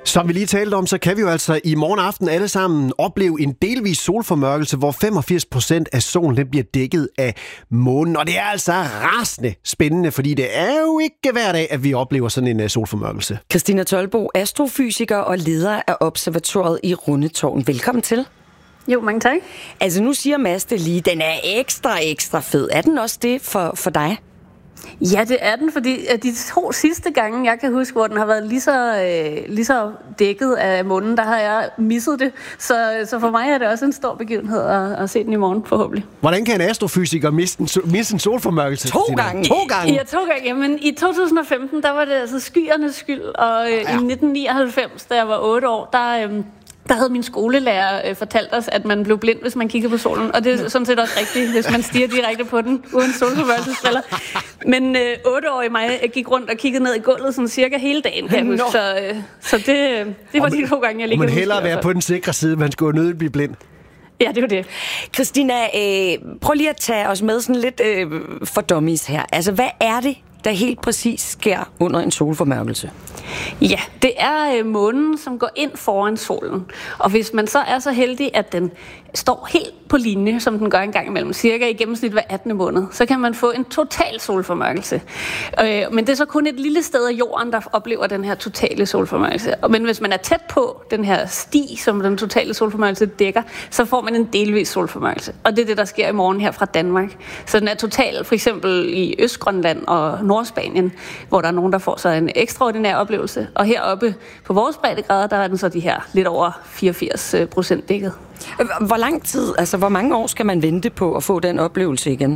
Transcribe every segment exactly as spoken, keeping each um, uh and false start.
Som vi lige talte om, så kan vi jo altså i morgen aften alle sammen opleve en delvis solformørkelse, hvor femogfirs procent af solen den bliver dækket af månen. Og det er altså rasende spændende, fordi det er jo ikke hver dag, at vi oplever sådan en solformørkelse. Christina Tolbo, astrofysiker og leder af observatoriet i Rundetårn. Velkommen til. Jo, mange tak. Altså nu siger Mads det lige, den er ekstra, ekstra fed. Er den også det for, for dig? Ja, det er den, fordi de to sidste gange, jeg kan huske, hvor den har været lige så, øh, lige så dækket af månen, der har jeg misset det. Så, så for mig er det også en stor begivenhed at, at se den i morgen, forhåbentlig. Hvordan kan en astrofysiker miste en, miste en solformørkelse? To gange. To gange? Ja, to gange. Jamen, i to tusind og femten, der var det altså skyernes skyld, og øh, ja. i nitten nioghalvfems, da jeg var otte år, der... Øh, Der havde min skolelærer øh, fortalt os, at man blev blind, hvis man kiggede på solen. Og det er sådan set også rigtigt, hvis man stiger direkte på den, uden solformørkelsesbriller. Men øh, otteårige mig gik rundt og kiggede ned i gulvet sådan cirka hele dagen, kan jeg huske. Så, øh, så det, det var de to gange, jeg lige kan huske. Men hellere være på den sikre side, man skulle nødt blive blind. Ja, det var det. Christina, øh, prøv lige at tage os med sådan lidt øh, for dummies her. Altså, hvad er det, der helt præcis sker under en solformørkelse? Ja, det er øh, månen, som går ind foran solen. Og hvis man så er så heldig, at den står helt på linje, som den gør en gang imellem, cirka i gennemsnit hver attende måned, så kan man få en total solformørkelse. Øh, men det er så kun et lille sted af jorden, der oplever den her totale solformørkelse. Men hvis man er tæt på den her sti, som den totale solformørkelse dækker, så får man en delvis solformørkelse. Og det er det, der sker i morgen her fra Danmark. Så den er total, for eksempel i Østgrønland og Nordspanien, hvor der er nogen, der får sig en ekstraordinær oplevelse. Og heroppe på vores breddegrader, der er den så de her lidt over fireogfirs procent dækket. Hvor lang tid, altså hvor mange år skal man vente på at få den oplevelse igen?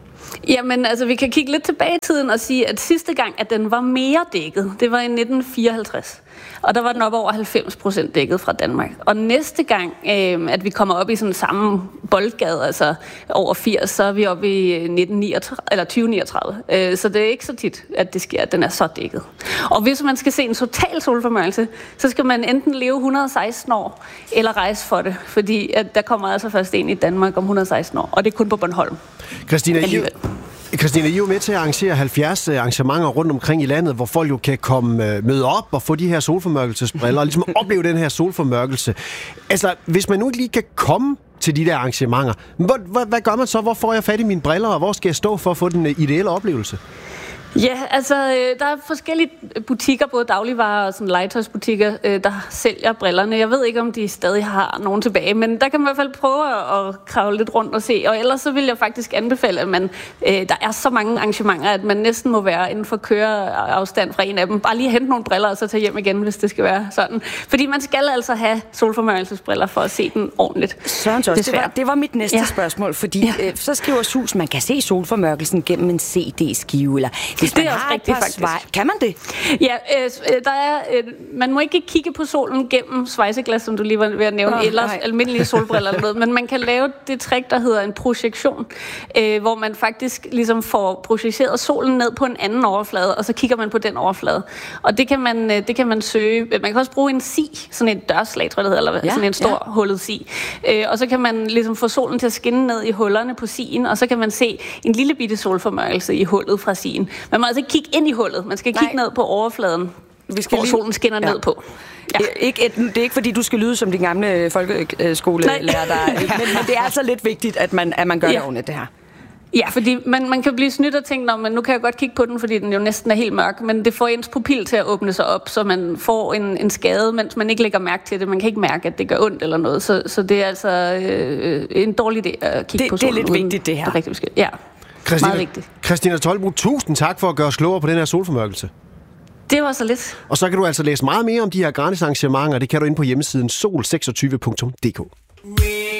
Jamen, altså vi kan kigge lidt tilbage i tiden og sige, at sidste gang, at den var mere dækket, det var i nitten fireoghalvtreds. Og der var den op over halvfems procent dækket fra Danmark. Og næste gang, øh, at vi kommer op i sådan samme boldgade, altså over firs, så er vi oppe i nitten niogtredive, eller tyve niogtredive. Øh, så det er ikke så tit, at det sker, at den er så dækket. Og hvis man skal se en total solformørkelse, så skal man enten leve et hundrede og seksten år, eller rejse for det. Fordi at der kommer altså først en i Danmark om et hundrede og seksten år, og det er kun på Bornholm. Christina, I, Christina, I er jo med til at arrangere halvfjerds arrangementer rundt omkring i landet, hvor folk jo kan komme møde op og få de her solformørkelsesbriller, og ligesom opleve den her solformørkelse. Altså, hvis man nu ikke lige kan komme til de der arrangementer, hvad, hvad, hvad gør man så? Hvor får jeg fat i mine briller, og hvor skal jeg stå for at få den ideelle oplevelse? Ja, altså der er forskellige butikker, både dagligvarer og sådan legetøjsbutikker, der sælger brillerne. Jeg ved ikke, om de stadig har nogen tilbage, men der kan man i hvert fald prøve at kravle lidt rundt og se. Og ellers så vil jeg faktisk anbefale, at man, der er så mange arrangementer, at man næsten må være inden for køreafstand fra en af dem. Bare lige hente nogle briller og så tage hjem igen, hvis det skal være sådan. Fordi man skal altså have solformørkelsesbriller for at se den ordentligt. Søren, det, var, det var mit næste ja. spørgsmål, fordi ja. øh, så skriver Sus, man kan se solformørkelsen gennem en C D-skive, eller hvis det man er har rigtigt, et par faktisk. Svej... Kan man det? Ja, øh, der er, øh, man må ikke kigge på solen gennem svejseglas, som du lige var ved at nævne, oh, eller nej. almindelige solbriller eller noget, men man kan lave det trick, der hedder en projektion, øh, hvor man faktisk ligesom får projiceret solen ned på en anden overflade, og så kigger man på den overflade. Og det kan man, øh, det kan man søge. Man kan også bruge en si, sådan et dørslag, tror jeg det hedder, eller ja, sådan en stor ja. hullet si. Øh, og så kan man ligesom få solen til at skinne ned i hullerne på sien, og så kan man se en lille bitte solformørkelse i hullet fra sien. Man må altså ikke kigge ind i hullet. Man skal Nej. kigge ned på overfladen, vi skal hvor lige... solen skinner ja. ned på. Ja. Ikke, det er ikke fordi, du skal lyde som de gamle folkeskolelærer, der, men, men det er altså lidt vigtigt, at man, at man gør ja. det ordentligt, det her. Ja, fordi man, man kan blive snydt og tænke, men nu kan jeg godt kigge på den, fordi den jo næsten er helt mørk, men det får ens pupil til at åbne sig op, så man får en, en skade, mens man ikke lægger mærke til det. Man kan ikke mærke, at det gør ondt eller noget, så, så det er altså øh, en dårlig idé at kigge det, på solen. Det er lidt uden, vigtigt, det her. Det er rigtig beskidt. Ja, Christina, meget vigtigt. Christina Tolbo, tusind tak for at gøre os klogere på den her solformørkelse. Det var så lidt. Og så kan du altså læse meget mere om de her gratis arrangementer. Det kan du inde på hjemmesiden sol seksogtyve punktum d k.